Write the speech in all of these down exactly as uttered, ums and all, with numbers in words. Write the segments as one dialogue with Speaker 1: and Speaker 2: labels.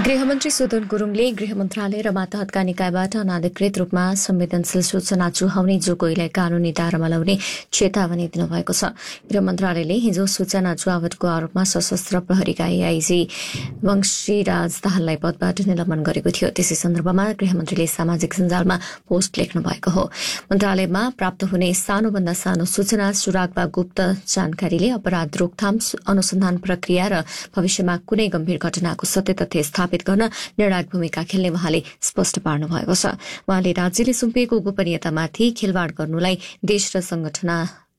Speaker 1: गृहमन्त्री सुदन गुरुङले गृह मन्त्रालय र मातहतका निकायबाट अनाधिकृत रूपमा संवेदनशील सूचना चुहाउने जो कोहीलाई कानूनी दायरामा ल्याउने चेतावनी दिनुभएको छ। गृह मन्त्रालयले हिजो सूचना चुहावटको आरोपमा सशस्त्र प्रहरीका एआईजी वंशीराज दाहाललाई पदबाट निलम्बन गरेको थियो। त्यसै सन्दर्भमा गृहमन्त्रीले सामाजिक सञ्जालमा पोस्ट लेख्नु भएको हो। मन्त्रालयमा प्राप्त हुने सानोभन्दा सानो सूचना, सुराग वा गुप्त जानकारीले अपराध रोकथाम, अनुसन्धान प्रक्रिया र भविष्यमा कुनै गम्भीर घटनाको सत्य तथ्य स्थापित गर्न निर्णायक भूमिका खेल्ने वहाँले स्पष्ट पार्नु भएको छ। वहाँले राज्यले सुम्पिएको गोपनीयतामाथि खेलवाड़ गर्नुलाई देश र संगठना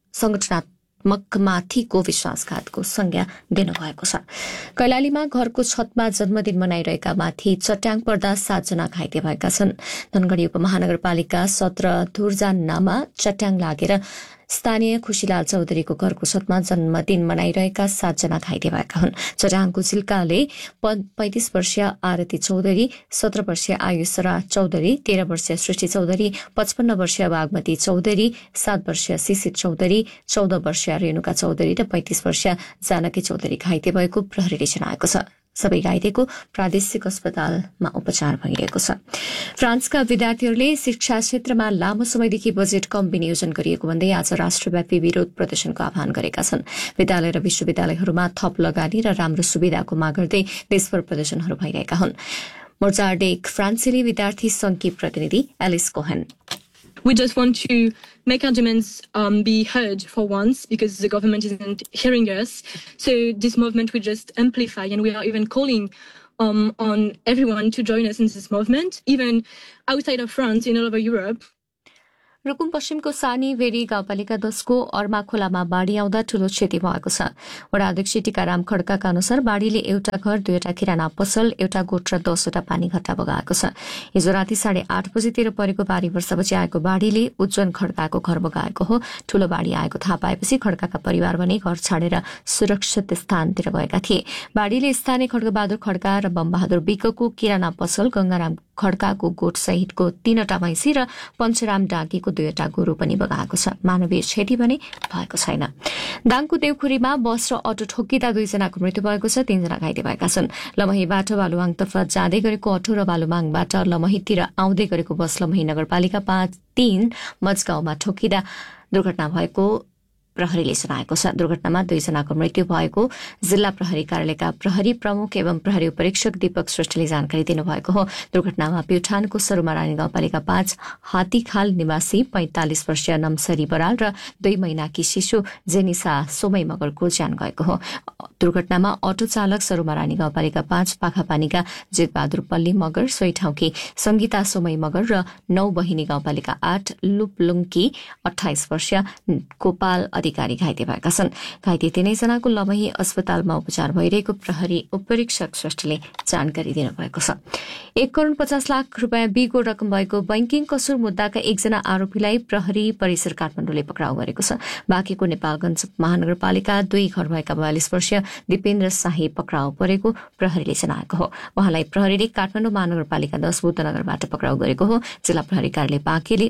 Speaker 1: संगठनात्मकमाथिको विश्वासघातको संज्ञा दिनुभएको छ। कैलालीमा घरको छतमा जन्मदिन मनाइरहेका माथि चट्याङ पर्दा सातजना घाइते भएका छन्। धनगढ़ी उपमहानगरपालिका सत्र धुर्जानामा चट्याङ लागेर स्थानीय खुशीलाल चौधरीको घरको छतमा जन्मदिन मनाइरहेका सातजना घाइते भएका हुन्। चट्याङको चिल्काले पैंतिस वर्षीय आरती चौधरी, सत्र वर्षीय आयुषरा चौधरी, तेह्र वर्षीय सृष्टि चौधरी, पचपन्न वर्षीय बागमती चौधरी, सात वर्षीय शिशिर चौधरी, चौध वर्षीय रेणुका चौधरी र पैंतिस वर्षीय जानकी चौधरी घाइते भएको प्रहरीले जनाएको छ। सबै घाइतेको प्रादेशिक अस्पतालमा उपचार भइरहेको छ। फ्रान्सका विद्यार्थीहरूले शिक्षा क्षेत्रमा लामो समयदेखि बजेट कम विनियोजन गरिएको भन्दै आज राष्ट्रव्यापी विरोध प्रदर्शनको आह्वान गरेका छन्। विद्यालय र विश्वविद्यालयहरूमा थप लगानी र राम्रो सुविधाको माग गर्दै देशभर प्रदर्शनहरू भइरहेका हुन्। मोर्चाडेक फ्रान्सेली विद्यार्थी संघकी प्रतिनिधि Alice Cohen,
Speaker 2: We just want to make our demands um, be heard for once because the government isn't hearing us. So this movement will just amplify, and we are even calling um, on everyone to join us in this movement, even outside of France, in all over Europe.
Speaker 1: Rukum पश्चिमको सानी very गाउँपालिका दसको अर्मा खोलामा बाढ़ी आउँदा ठूलो क्षति भएको छ। वडा अध्यक्ष टीकाराम खड्काका अनुसार बाढ़ीले एउटा घर, दुईवटा किराना पसल, एउटा गोठ र दसवटा पानी घट्टा बगाएको छ। हिजो राति साढे आठ बजीतिर परेको भारी वर्षापछि आएको बाढ़ीले उज्जवल खड्काको घर बगाएको हो। ठूलो बाढ़ी आएको थाहा पाएपछि खड्काका परिवार भने घर छाडेर सुरक्षित स्थानतिर गएका थिए। बाढ़ीले स्थानीय खड्गबहादुर खड्का र बमबहादुर विकको किराना पसल, गंगाराम खड्काको गोठ सहितको तीनवटा भैंसी र पञ्चराम डाँगीको दुईवटा गोरु पनि बगाएको छ। मानवीय क्षति भने भएको छैन। दाङको देवखुरीमा बस र अटो ठोकिँदा दुईजनाको मृत्यु भएको छ, तीनजना घाइते भएका छन्। लमहीबाट बालुवाङतर्फ जाँदै गरेको अटो र बालुवाङबाट लमहीतिर आउँदै गरेको बस लमही नगरपालिका पाँच तीन मजगाउँमा ठोकिँदा दुर्घटना भएको प्रहरीले जनाएको छ। दुर्घटनामा दुईजनाको मृत्यु भएको जिल्ला प्रहरी कार्यालयका प्रहरी प्रमुख एवं प्रहरी उपरीक्षक दीपक श्रेष्ठले जानकारी दिनुभएको हो। दुर्घटनामा प्युठानको सरुमारानी गाउँपालिका पाँच हातीखाल निवासी पैंतालिस वर्षीय नम्सरी बराल र दुई महिनाकी शिशु जेनिसा सोमै मगरको ज्यान गएको हो। दुर्घटनामा अटो चालक सरुमारानी गाउँपालिका पाँच पाखापानीका जेतबहादुर पल्ली मगर, सोही ठाउँकी संगीता सोमै मगर र नौ बहिनी गाउँपालिका आठ लुपलुङकी अठाइस वर्षीय गोपाल अधिकारी घाइते भएका छन्। घाइते तीनैजनाको लमही अस्पतालमा उपचार भइरहेको प्रहरी उपरीक्षक श्रेष्ठले जानकारी दिनुभएको छ। एक करोड़ पचास लाख रूपियाँ बिगो रकम भएको बैंकिङ कसुर मुद्दाका एकजना आरोपीलाई प्रहरी परिसर काठमाडौँले पक्राउ गरेको छ। बाँकेको नेपालगञ्ज महानगरपालिका दुई घर भएका बयालिस वर्षीय दिपेन्द्र शाही पक्राउ परेको प्रहरीले जनाएको हो। उहाँलाई प्रहरीले काठमाडौँ महानगरपालिका दश बुद्धनगरबाट पक्राउ गरेको हो। जिल्ला प्रहरी कार्यालय बाँकेले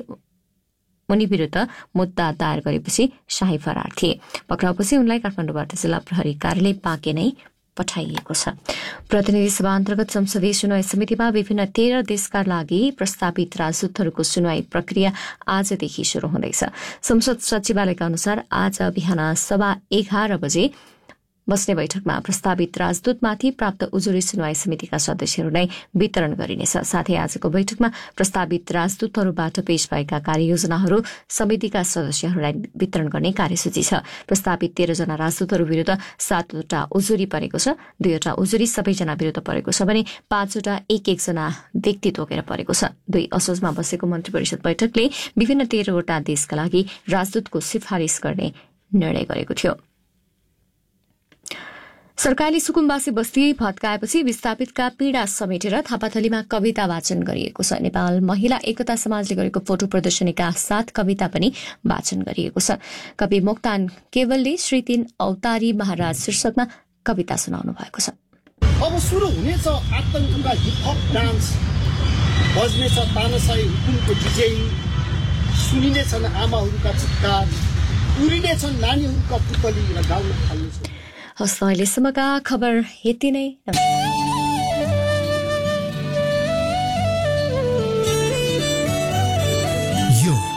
Speaker 1: उनी विरूद्ध मुद्दा दायर गरेपछि शाही फरार थिए। पक्राउपछि उनलाई काठमाडौँबाट जिल्ला प्रहरी कार्यालय बाँके नै पठाइएको छ। प्रतिनिधि सभा अन्तर्गत संसदीय सुनवाई समितिमा विभिन्न तेह्र देशका लागि प्रस्तावित राजदूतहरूको सुनवाई प्रक्रिया आजदेखि शुरू हुँदैछ। संसद सचिवालयका अनुसार आज बिहान सभा एघार बजे बस्ने बैठकमा प्रस्तावित राजदूतमाथि प्राप्त उजुरी सुनवाई समितिका सदस्यहरूलाई वितरण गरिनेछ। साथै आजको बैठकमा प्रस्तावित राजदूतहरूबाट पेश भएका कार्ययोजनाहरू समितिका सदस्यहरूलाई वितरण गर्ने कार्यसूची छ। प्रस्तावित तेह्रजना राजदूतहरू विरूद्ध सातवटा उजुरी परेको छ। दुईवटा उजुरी सबैजना विरूद्ध परेको छ भने पाँचवटा एक एकजना व्यक्ति तोकेर परेको छ। दुई असोजमा बसेको मन्त्री परिषद बैठकले विभिन्न तेह्रवटा देशका लागि राजदूतको सिफारिस गर्ने निर्णय गरेको थियो। सरकारले सुकुम्बासी बस्ती भत्काएपछि विस्थापितका पीड़ा समेटेर थापाथलीमा कविता वाचन गरिएको छ। नेपाल महिला एकता समाजले गरेको फोटो प्रदर्शनीका साथ कविता पनि वाचन गरिएको छ। कवि मोक्तान केवलले श्री तीन अवतारी महाराज शीर्षकमा कविता सुनाउनु भएको छ।
Speaker 3: अब सुरु हुनेछ आतंकका हिपहप डान्स, बज्नेछ तानाशाही हुकुमको डिजे, सुनिनेछन् आमाहरूका चित्कार, उडिनेछन् नानीहरूका पुतली र गाउन थाल्नेछ।
Speaker 1: हस्, अहिलेसम्मका खबर यति नै।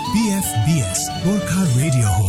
Speaker 4: बीएफबीएस गोर्खा रेडियो हो।